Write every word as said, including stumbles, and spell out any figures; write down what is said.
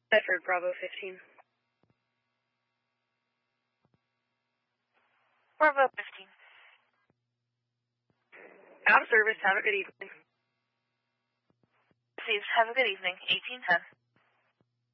Bedford, Bravo fifteen. Bravo fifteen. Out of service. Have a good evening. Please have a good evening. eighteen ten.